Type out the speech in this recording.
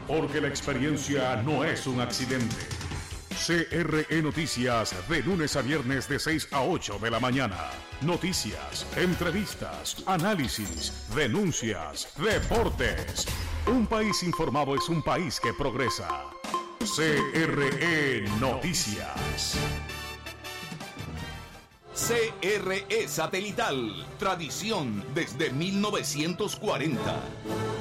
porque la experiencia no es un accidente. CRE Noticias, de lunes a viernes de 6 a 8 de la mañana. Noticias, entrevistas, análisis, denuncias, deportes. Un país informado es un país que progresa. CRE Noticias. CRE Satelital, tradición desde 1940.